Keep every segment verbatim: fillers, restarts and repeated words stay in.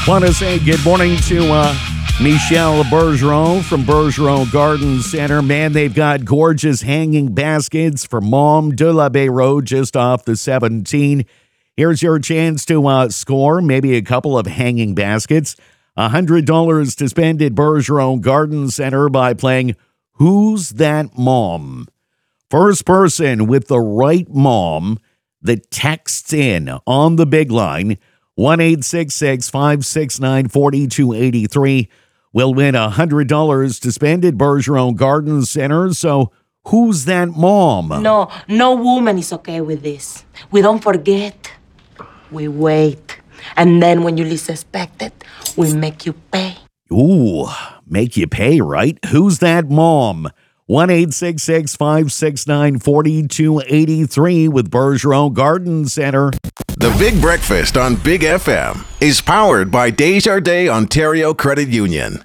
Want to say good morning to uh, Michelle Bergeron from Bergeron Garden Center. Man, they've got gorgeous hanging baskets for Mom de la Bay Road just off the seventeen. Here's your chance to uh, score maybe a couple of hanging baskets. one hundred dollars to spend at Bergeron Garden Center by playing Who's That Mom? First person with the right mom that texts in on the big line, one eight six six, five six nine, four two eight three, will win one hundred dollars to spend at Bergeron Garden Center. So who's that mom? No, no woman is okay with this. We don't forget. We wait. And then when you least expect it, we make you pay. Ooh, make you pay, right? Who's that mom? one eight six six, five six nine, four two eight three with Bergeron Garden Center. The Big Breakfast on Big F M is powered by Desjardins Ontario Credit Union.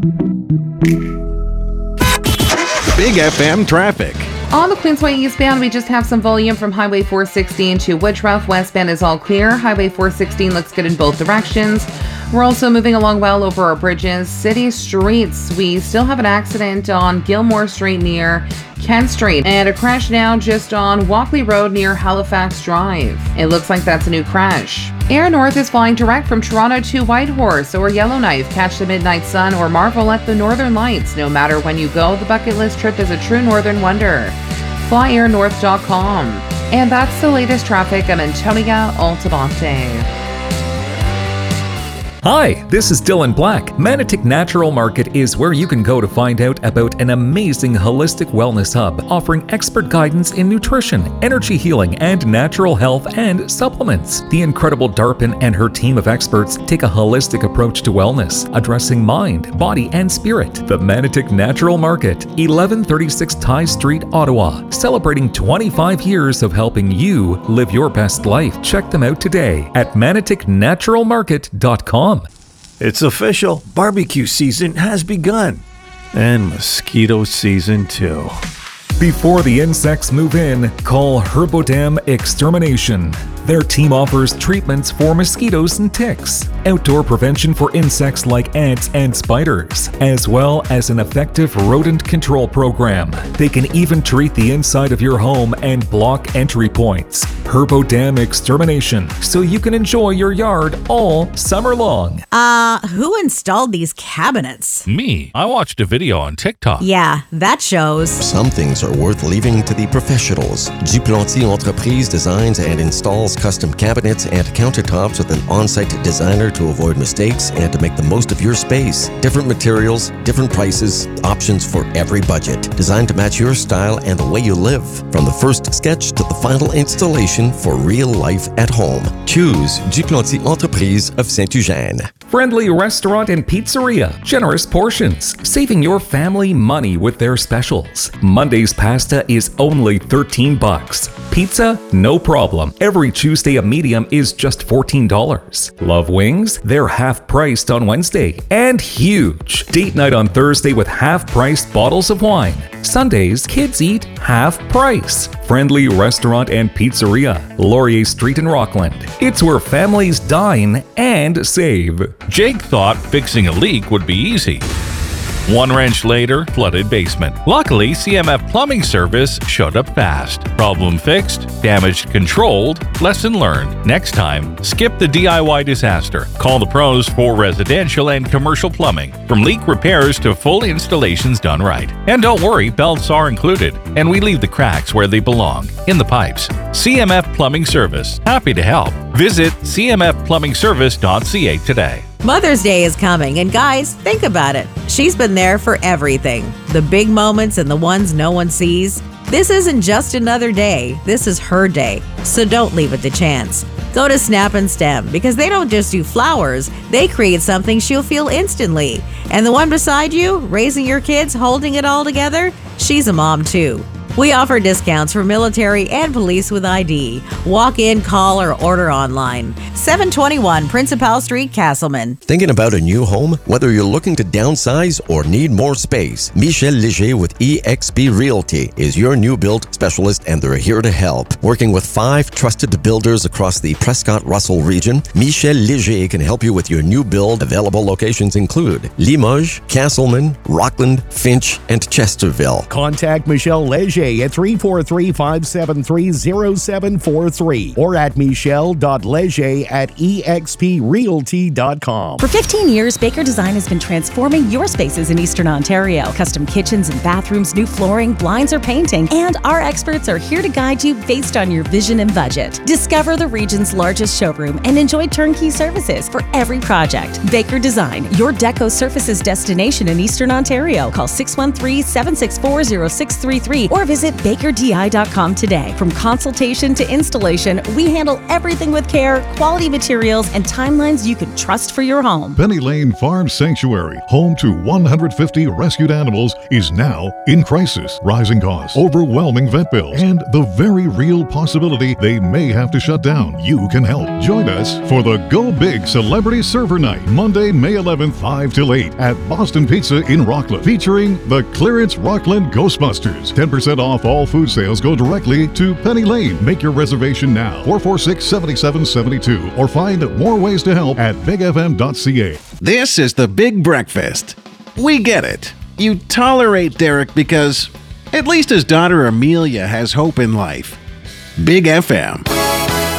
Big F M traffic. On the Queensway eastbound, we just have some volume from Highway four sixteen to Woodruff. Westbound is all clear. Highway four sixteen looks good in both directions. We're also moving along well over our bridges. City streets, we still have an accident on Gilmore Street near Kent Street, and a crash now just on Walkley Road near Halifax Drive. It looks like that's a new crash. Air North is flying direct from Toronto to Whitehorse or Yellowknife. Catch the midnight sun or marvel at the northern lights. No matter when you go, the bucket list trip is a true northern wonder. fly air north dot com. And that's the latest traffic. I'm Antonia Altamonte. Hi, this is Dylan Black. Manotick Natural Market is where you can go to find out about an amazing holistic wellness hub offering expert guidance in nutrition, energy healing, and natural health and supplements. The incredible Darpin and her team of experts take a holistic approach to wellness, addressing mind, body, and spirit. The Manotick Natural Market, eleven thirty-six Ty Street, Ottawa, celebrating twenty-five years of helping you live your best life. Check them out today at manotick natural market dot com. It's official. Barbecue season has begun. And mosquito season too. Before the insects move in, call Herbodam Extermination. Their team offers treatments for mosquitoes and ticks, outdoor prevention for insects like ants and spiders, as well as an effective rodent control program. They can even treat the inside of your home and block entry points. Herbodam Extermination, so you can enjoy your yard all summer long. Uh, who installed these cabinets? Me. I watched a video on TikTok. Yeah, that shows. Some things are worth leaving to the professionals. Duplantier Entreprise designs and installs custom cabinets and countertops with an on-site designer to avoid mistakes and to make the most of your space. Different materials, different prices, options for every budget. Designed to match your style and the way you live. From the first sketch to the final installation for real life at home. Choose Duplantier Entreprise of Saint-Eugène. Friendly restaurant and pizzeria. Generous portions. Saving your family money with their specials. Monday's pasta is only thirteen bucks. Pizza? No problem. Every Tuesday a medium is just fourteen dollars. Love wings? They're half priced on Wednesday. And huge. Date night on Thursday with half priced bottles of wine. Sundays, kids eat half price. Friendly restaurant and pizzeria. Laurier Street in Rockland. It's where families dine and save. Jake thought fixing a leak would be easy. One wrench later, flooded basement. Luckily, C M F Plumbing Service showed up fast. Problem fixed, damage controlled, lesson learned. Next time, skip the D I Y disaster. Call the pros for residential and commercial plumbing, from leak repairs to full installations done right. And don't worry, belts are included, and we leave the cracks where they belong, in the pipes. C M F Plumbing Service, happy to help. Visit c m f plumbing service dot c a today. Mother's Day is coming, and guys, think about it. She's been there for everything. The big moments and the ones no one sees. This isn't just another day. This is her day. So don't leave it to chance. Go to Snap and Stem, because they don't just do flowers. They create something she'll feel instantly. And the one beside you, raising your kids, holding it all together, she's a mom too. We offer discounts for military and police with I D. Walk in, call, or order online. seven twenty-one Principal Street, Castleman. Thinking about a new home? Whether you're looking to downsize or need more space, Michel Léger with E X P Realty is your new build specialist, and they're here to help. Working with five trusted builders across the Prescott-Russell region, Michel Léger can help you with your new build. Available locations include Limoges, Castleman, Rockland, Finch, and Chesterville. Contact Michel Léger at three four three, five seven three, zero seven four three or at michel dot leger at e x p realty dot com. For fifteen years, Baker Design has been transforming your spaces in Eastern Ontario. Custom kitchens and bathrooms, new flooring, blinds, or painting. And our experts are here to guide you based on your vision and budget. Discover the region's largest showroom and enjoy turnkey services for every project. Baker Design, your deco surfaces destination in Eastern Ontario. Call six one three, seven six four, zero six three three or visit baker d i dot com today. From consultation to installation, we handle everything with care, quality materials, and timelines you can trust for your home. Penny Lane Farm Sanctuary, home to one hundred fifty rescued animals, is now in crisis. Rising costs, overwhelming vet bills, and the very real possibility they may have to shut down. You can help. Join us for the Go Big Celebrity Server Night, Monday, May eleventh, five till eight at Boston Pizza in Rockland, featuring the Clearance Rockland Ghostbusters. ten percent off all food sales go directly to Penny Lane. Make your reservation now, four four six, seven seven seven two, or find more ways to help at big f m dot c a. This is the Big Breakfast. We get it. You tolerate Derek because at least his daughter Amelia has hope in life. Big F M.